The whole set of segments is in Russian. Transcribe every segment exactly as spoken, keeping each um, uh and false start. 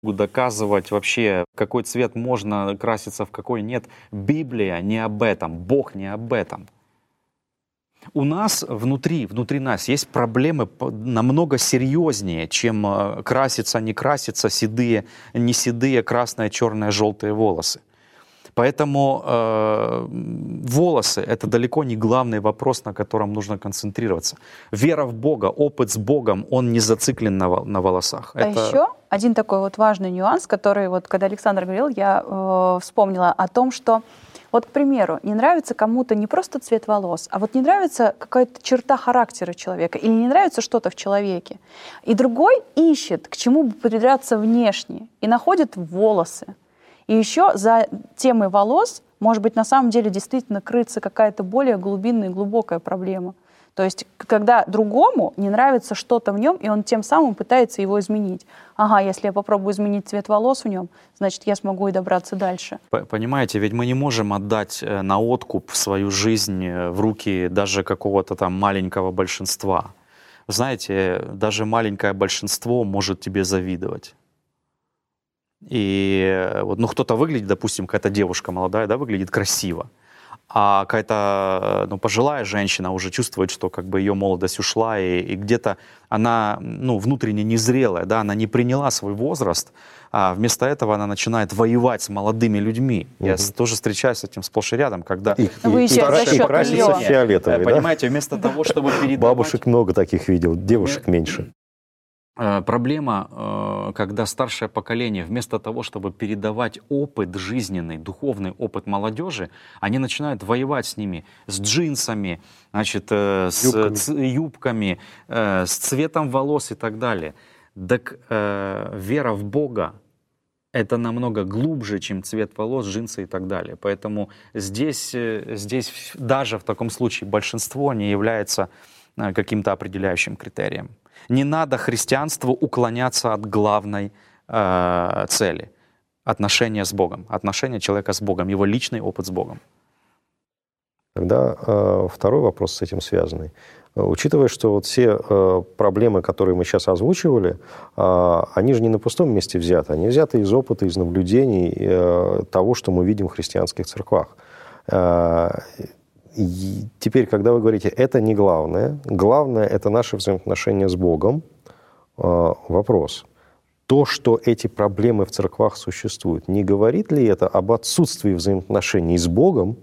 доказывать вообще, какой цвет можно краситься, в какой нет. Библия не об этом, Бог не об этом. У нас внутри, внутри нас есть проблемы намного серьезнее, чем краситься, не краситься, седые, не седые, красные, черные, желтые волосы. Поэтому э, волосы — это далеко не главный вопрос, на котором нужно концентрироваться. Вера в Бога, опыт с Богом, он не зациклен на, на волосах. А это... еще один такой вот важный нюанс, который, вот, когда Александр говорил, я э, вспомнила о том, что, вот, к примеру, не нравится кому-то не просто цвет волос, а вот не нравится какая-то черта характера человека или не нравится что-то в человеке. И другой ищет, к чему бы придраться внешне, и находит волосы. И еще за темой волос, может быть, на самом деле действительно крыться какая-то более глубинная и глубокая проблема. То есть, когда другому не нравится что-то в нем, и он тем самым пытается его изменить. Ага, если я попробую изменить цвет волос в нем, значит, я смогу и добраться дальше. Понимаете, ведь мы не можем отдать на откуп свою жизнь в руки даже какого-то там маленького большинства. Знаете, даже маленькое большинство может тебе завидовать. И вот, ну, кто-то выглядит, допустим, какая-то девушка молодая, да, выглядит красиво, а какая-то, ну, пожилая женщина уже чувствует, что как бы ее молодость ушла, и, и где-то она, ну, внутренне незрелая, да, она не приняла свой возраст, а вместо этого она начинает воевать с молодыми людьми. Угу. Я тоже встречаюсь с этим сплошь и рядом, когда... И, и, и, и красится фиолетовый, понимаете, да? Вместо того, чтобы передавать... Бабушек много таких видел, девушек меньше. Проблема, когда старшее поколение, вместо того, чтобы передавать опыт жизненный, духовный опыт молодежи, они начинают воевать с ними, с джинсами, значит, с юбками, ц, юбками с цветом волос и так далее. Так э, вера в Бога — это намного глубже, чем цвет волос, джинсы и так далее. Поэтому здесь, здесь даже в таком случае большинство не является каким-то определяющим критерием. Не надо христианству уклоняться от главной э, цели — отношения с Богом, отношения человека с Богом, его личный опыт с Богом. Тогда э, второй вопрос с этим связанный. Учитывая, что вот все э, проблемы, которые мы сейчас озвучивали, э, они же не на пустом месте взяты, они взяты из опыта, из наблюдений э, того, что мы видим в христианских церквах. Э, И теперь, когда вы говорите, это не главное, главное — это наши взаимоотношения с Богом, вопрос. То, что эти проблемы в церквах существуют, не говорит ли это об отсутствии взаимоотношений с Богом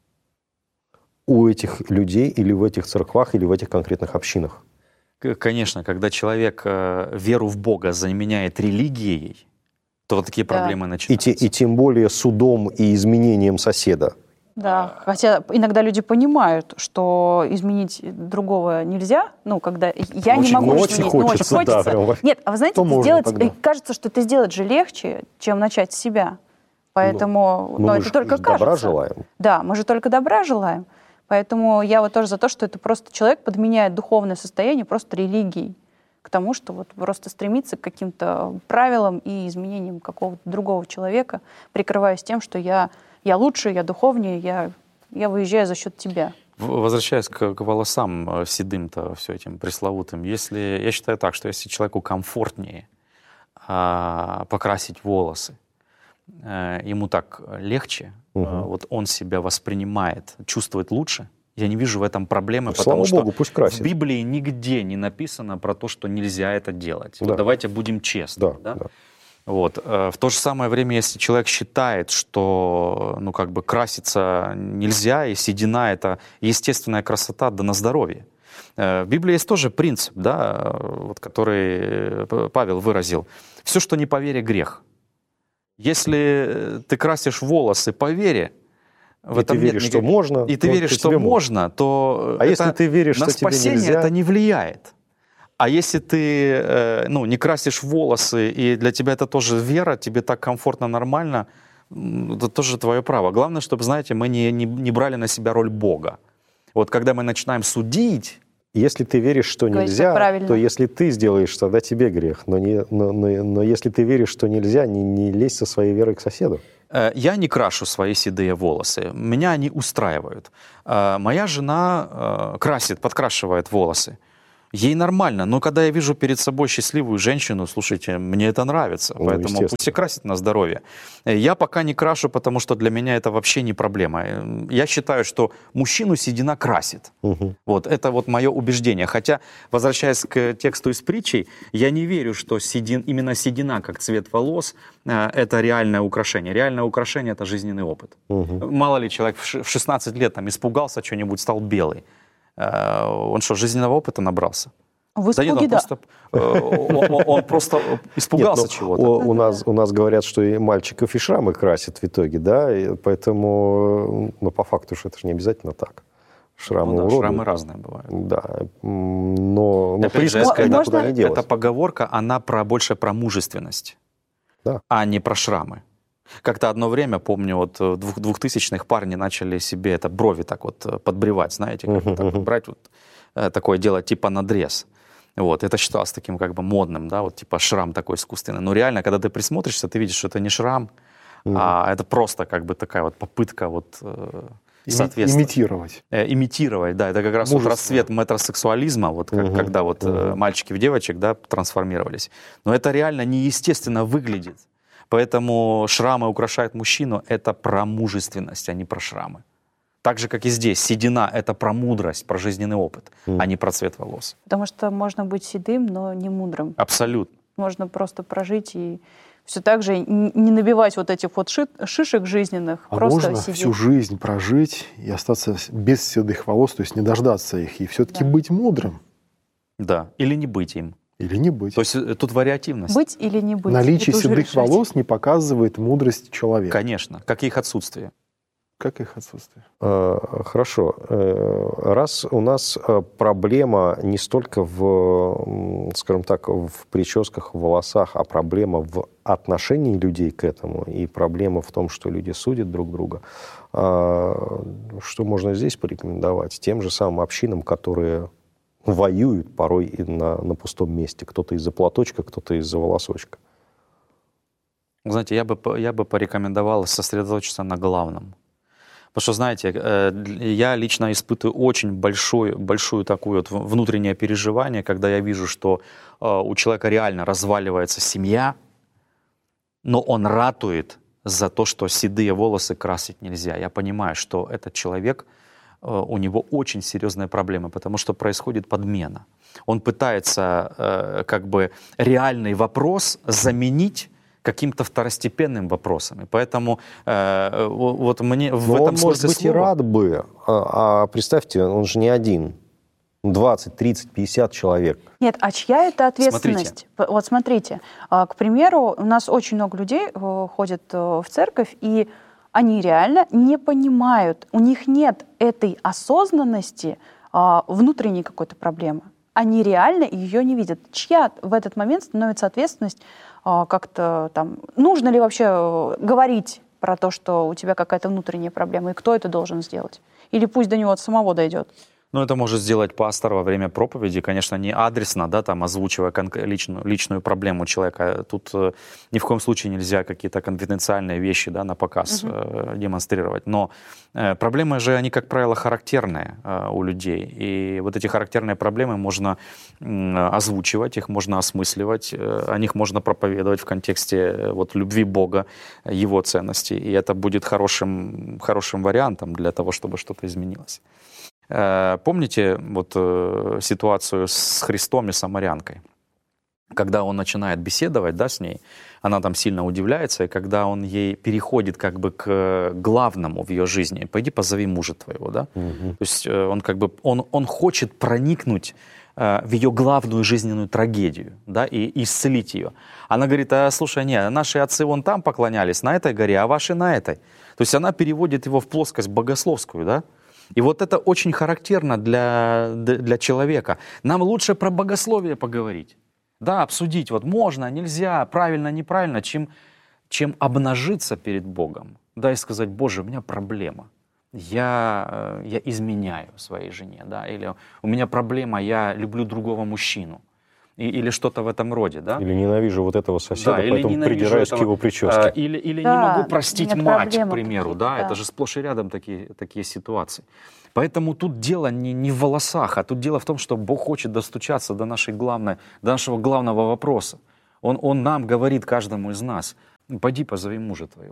у этих людей или в этих церквах, или в этих конкретных общинах? Конечно, когда человек веру в Бога заменяет религией, то вот такие проблемы да. начинаются. И, те, и тем более судом и изменением соседа. Да, хотя иногда люди понимают, что изменить другого нельзя, ну, когда я очень, не могу ну, изменить, очень хочется, но очень хочется. Да, прям, нет, а вы знаете, это сделать, кажется, что это сделать же легче, чем начать с себя. Поэтому, ну, но мы это только добра кажется. желаем. Да, мы же только добра желаем. Поэтому я вот тоже за то, что это просто человек подменяет духовное состояние просто религией, к тому, что вот просто стремится к каким-то правилам и изменениям какого-то другого человека, прикрываясь тем, что я Я лучше, я духовнее, я, я выезжаю за счет тебя. Возвращаясь к, к волосам седым-то, все этим пресловутым, если, я считаю так, что если человеку комфортнее а, покрасить волосы, а, ему так легче, угу. а, вот он себя воспринимает, чувствует лучше, я не вижу в этом проблемы, ну, потому что Богу, пусть красит. В Библии нигде не написано про то, что нельзя это делать. Да. Вот давайте будем честны. Да, да? Да. Вот. В то же самое время, если человек считает, что ну, как бы краситься нельзя, и седина — это естественная красота, да на здоровье. В Библии есть тоже принцип, да, вот, который Павел выразил. Все, что не по вере, грех. Если ты красишь волосы по вере, в и этом ты веришь, нет что можно, и ты веришь, что можно, то а если ты веришь, на что тебе спасение нельзя, это не влияет. А если ты ну, не красишь волосы, и для тебя это тоже вера, тебе так комфортно, нормально, это тоже твое право. Главное, чтобы, знаете, мы не, не, не брали на себя роль Бога. Вот когда мы начинаем судить... Если ты веришь, что нельзя, то если ты сделаешь, тогда тебе грех. Но, не, но, но, но если ты веришь, что нельзя, не, не лезь со своей верой к соседу. Я не крашу свои седые волосы. Меня они устраивают. Моя жена красит, подкрашивает волосы. Ей нормально, но когда я вижу перед собой счастливую женщину, слушайте, мне это нравится, Ну, поэтому пусть и красит на здоровье. Я пока не крашу, потому что для меня это вообще не проблема. Я считаю, что мужчину седина красит. Угу. Вот, это вот мое убеждение. Хотя, возвращаясь к тексту из притчей, я не верю, что седин, именно седина, как цвет волос, это реальное украшение. Реальное украшение — это жизненный опыт. Угу. Мало ли человек в шестнадцать лет там испугался что-нибудь, стал белый. Он что, жизненного опыта набрался? В испуге, да. Нет, он, да. просто, он, он просто испугался Нет, чего-то. У, у, нас, у нас говорят, что и мальчиков, и шрамы красят в итоге, да, и поэтому, ну, по факту, что это же не обязательно так. Шрамы, ну, да, уродуют. шрамы разные бывают. Да, но, но Опять же, прическа это, никуда не делась. эта поговорка, она про, больше про мужественность, да. а не про шрамы. Как-то одно время, помню, вот в двух- двухтысячных парни начали себе это брови так вот подбривать, знаете, как Uh-huh, так вот uh-huh. брать, вот, э, такое делать типа надрез. Вот, это считалось таким как бы модным, да, вот типа шрам такой искусственный. Но реально, когда ты присмотришься, ты видишь, что это не шрам, Uh-huh. а это просто как бы такая вот попытка вот э, Ими- соответствовать. Имитировать. Э, имитировать, да, это как раз вот Мужество. расцвет метросексуализма, вот как- Мгм, когда вот э, мгм. мальчики в девочек, да, трансформировались. Но это реально неестественно выглядит. Поэтому шрамы украшают мужчину, это про мужественность, а не про шрамы. Так же, как и здесь, седина — это про мудрость, про жизненный опыт, Мгм. а не про цвет волос. Потому что можно быть седым, но не мудрым. Абсолютно. Можно просто прожить и все так же н- не набивать вот этих вот ши- шишек жизненных, А просто можно сидеть. всю жизнь прожить и остаться с- без седых волос, то есть не дождаться их, и все-таки Да. быть мудрым Да. Или не быть им. или не быть. То есть э, тут вариативность. Быть или не быть. Наличие это уже седых решать. волос не показывает мудрость человека. Конечно. Как и их отсутствие. Как их отсутствие? Э, Хорошо. Э, Раз у нас э, проблема не столько в, м, скажем так, в прическах, в волосах, а проблема в отношении людей к этому, и проблема в том, что люди судят друг друга, а, что можно здесь порекомендовать? Тем же самым общинам, которые воюют порой и на, на пустом месте. Кто-то из-за платочка, кто-то из-за волосочка. Знаете, я бы, по- я бы порекомендовал сосредоточиться на главном. Потому что, знаете, э, дл- я лично испытываю очень большой, большую такую вот в- внутреннее переживание, когда я вижу, что э, у человека реально разваливается семья, но он ратует за то, что седые волосы красить нельзя. Я понимаю, что этот человек, э, у него очень серьезные проблемы, потому что происходит подмена. Он пытается э, как бы реальный вопрос заменить каким-то второстепенным вопросом. И поэтому э, о- вот мне в Но этом он, может смысле быть, и слова- рад бы. А, а представьте, он же не один. двадцать, тридцать, пятьдесят человек. Нет, а чья это ответственность? П- Вот смотрите, а, к примеру, у нас очень много людей э, ходят э, в церковь, и они реально не понимают, у них нет этой осознанности а, внутренней какой-то проблемы. Они реально ее не видят. Чья в этот момент становится ответственность а, как-то там... Нужно ли вообще э, говорить про то, что у тебя какая-то внутренняя проблема, и кто это должен сделать? Или пусть до него от самого дойдет? Ну, это может сделать пастор во время проповеди, конечно, не адресно, да, там, озвучивая конк- личную, личную проблему человека. Тут э, ни в коем случае нельзя какие-то конфиденциальные вещи, да, на показ э, демонстрировать. Но э, проблемы же, они, как правило, характерные э, у людей. И вот эти характерные проблемы можно м, озвучивать, их можно осмысливать, э, о них можно проповедовать в контексте э, вот, любви Бога, э, Его ценностей. И это будет хорошим, хорошим вариантом для того, чтобы что-то изменилось. Э, Помните вот э, ситуацию с Христом и самарянкой? Когда он начинает беседовать, да, с ней, она там сильно удивляется, и когда он ей переходит как бы к главному в ее жизни, пойди позови мужа твоего, да? Мгм. То есть э, он как бы, он, он хочет проникнуть э, в ее главную жизненную трагедию, да, и исцелить ее. Она говорит, а слушай, не, наши отцы вон там поклонялись, на этой горе, а ваши на этой. То есть она переводит его в плоскость богословскую, да? И вот это очень характерно для, для человека. Нам лучше про богословие поговорить. Да, обсудить, вот можно, нельзя, правильно, неправильно, чем, чем обнажиться перед Богом. Да, и сказать, Боже, у меня проблема. Я, э, я изменяю своей жене, да, или у меня проблема, я люблю другого мужчину. И, или что-то в этом роде, да? Или ненавижу вот этого соседа, да, поэтому придираюсь этого, к его прическе. А, или или да, не могу простить мать, к примеру, да? да, это же сплошь и рядом такие, такие ситуации. Поэтому тут дело не, не в волосах, а тут дело в том, что Бог хочет достучаться до, нашей главной, до нашего главного вопроса. Он, он нам говорит, каждому из нас, пойди позови мужа твоего.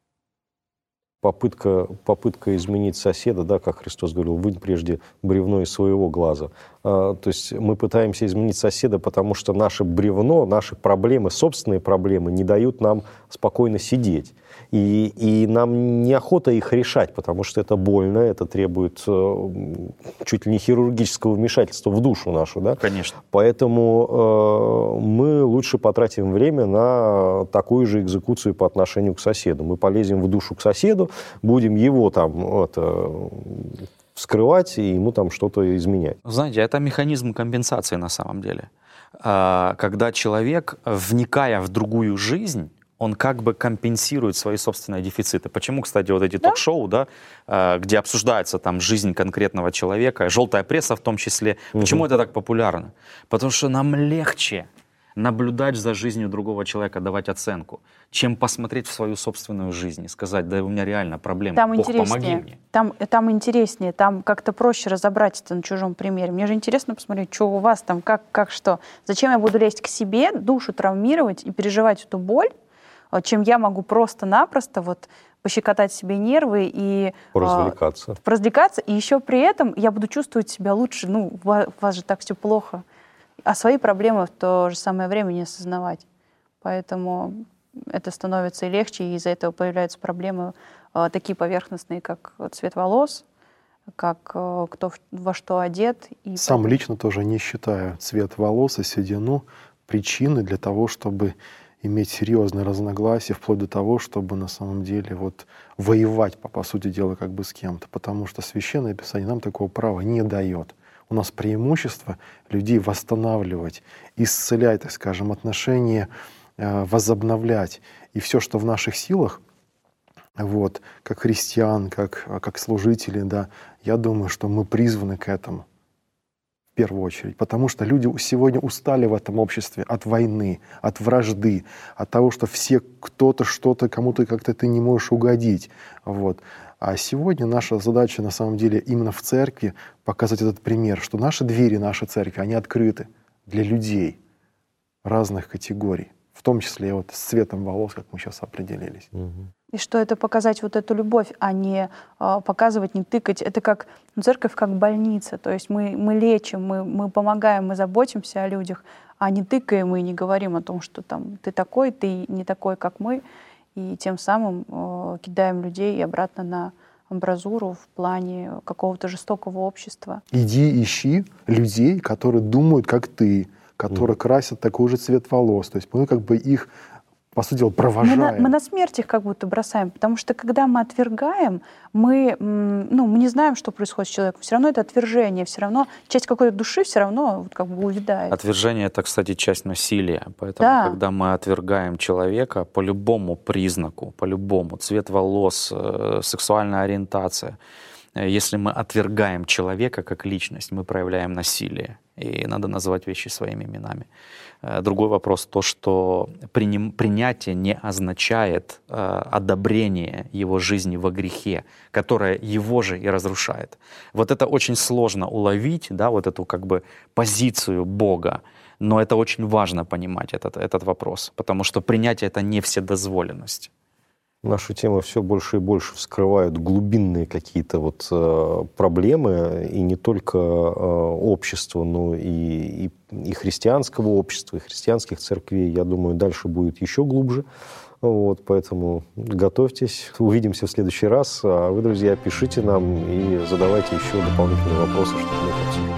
Попытка, попытка изменить соседа, да, как Христос говорил, вынь прежде бревно из своего глаза. А, то есть мы пытаемся изменить соседа, потому что наше бревно, наши проблемы, собственные проблемы не дают нам спокойно сидеть. И, и нам неохота их решать, потому что это больно, это требует э, чуть ли не хирургического вмешательства в душу нашу. Да? Конечно. Поэтому э, мы лучше потратим время на такую же экзекуцию по отношению к соседу. Мы полезем в душу к соседу, будем его там это, вскрывать и ему там что-то изменять. Знаете, это механизм компенсации на самом деле. Когда человек, вникая в другую жизнь, он как бы компенсирует свои собственные дефициты. Почему, кстати, вот эти да? ток-шоу, да, где обсуждается там жизнь конкретного человека, желтая пресса в том числе, угу. почему это так популярно? Потому что нам легче наблюдать за жизнью другого человека, давать оценку, чем посмотреть в свою собственную жизнь и сказать, да у меня реально проблемы, там Бог, интереснее. помоги мне. Там, там интереснее, там как-то проще разобрать это на чужом примере. Мне же интересно посмотреть, что у вас там, как, как что. Зачем я буду лезть к себе, душу травмировать и переживать эту боль, чем я могу просто-напросто вот пощекотать себе нервы и поразвлекаться. Э, поразвлекаться, и еще при этом я буду чувствовать себя лучше. Ну, у вас, у вас же так все плохо. А свои проблемы в то же самое время не осознавать. Поэтому это становится и легче, и из-за этого появляются проблемы э, такие поверхностные, как цвет волос, как э, кто в, во что одет. И Сам поэтому... лично тоже не считаю цвет волос и седину причиной для того, чтобы иметь серьезные разногласия, вплоть до того, чтобы на самом деле вот воевать, по, по сути дела, как бы с кем-то. Потому что Священное Писание нам такого права не дает. У нас преимущество людей восстанавливать, исцелять, так скажем, отношения, э, возобновлять. И все, что в наших силах, вот, как христиан, как, как служители, да, я думаю, что мы призваны к этому. В первую очередь, потому что люди сегодня устали в этом обществе от войны, от вражды, от того, что все кто-то что-то, кому-то как-то ты не можешь угодить. Вот. А сегодня наша задача на самом деле именно в церкви показать этот пример, что наши двери, наши церкви, они открыты для людей разных категорий, в том числе и вот с цветом волос, как мы сейчас определились. И что это показать вот эту любовь, а не э, показывать, не тыкать. Это как ну, церковь, как больница. То есть мы, мы лечим, мы, мы помогаем, мы заботимся о людях, а не тыкаем и не говорим о том, что там ты такой, ты не такой, как мы. И тем самым э, кидаем людей обратно на амбразуру в плане какого-то жестокого общества. Иди ищи людей, которые думают, как ты, которые mm. красят такой же цвет волос. То есть мы как бы их, по сути дела, провожаем. Мы на, мы на смерть их как будто бросаем, потому что когда мы отвергаем, мы, ну, мы не знаем, что происходит с человеком. Все равно это отвержение, все равно часть какой-то души все равно вот как бы увядает. Отвержение — это, кстати, часть насилия. Поэтому, да. когда мы отвергаем человека по любому признаку, по любому, цвет волос, сексуальная ориентация, если мы отвергаем человека как личность, мы проявляем насилие. И надо называть вещи своими именами. Другой вопрос то, что принятие не означает одобрение его жизни во грехе, которое его же и разрушает. Вот это очень сложно уловить, да, вот эту как бы позицию Бога, но это очень важно понимать этот, этот вопрос, потому что принятие — это не вседозволенность. Наши темы все больше и больше вскрывают глубинные какие-то вот э, проблемы, и не только э, общества, но и, и, и христианского общества, и христианских церквей. Я думаю, дальше будет еще глубже. Вот, поэтому готовьтесь. Увидимся в следующий раз. А вы, друзья, пишите нам и задавайте еще дополнительные вопросы, чтобы мы обсудили.